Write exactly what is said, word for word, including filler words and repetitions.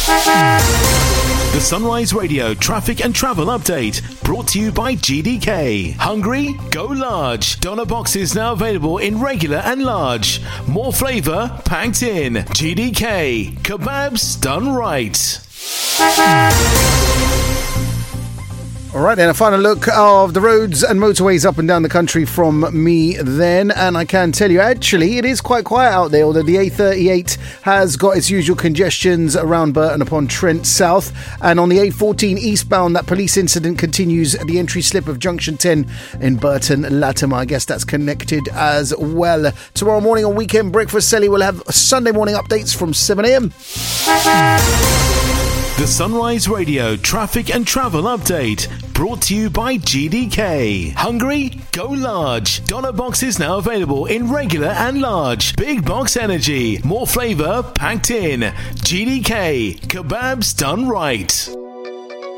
The Sunrise Radio traffic and travel update brought to you by G D K. Hungry? Go large. Doner boxes now available in regular and large. More flavour packed in. G D K. Kebabs done right. All right, then, a final look of the roads and motorways up and down the country from me then. And I can tell you, actually, it is quite quiet out there, although the A thirty-eight has got its usual congestions around Burton upon Trent South. And on the A fourteen eastbound, that police incident continues at the entry slip of Junction ten in Burton Latimer. I guess that's connected as well. Tomorrow morning on Weekend Breakfast, Selly will have Sunday morning updates from seven a.m. The Sunrise Radio traffic and travel update brought to you by G D K. Hungry? Go large. Doner boxes now available in regular and large. Big box energy. More flavour packed in. G D K. Kebabs done right.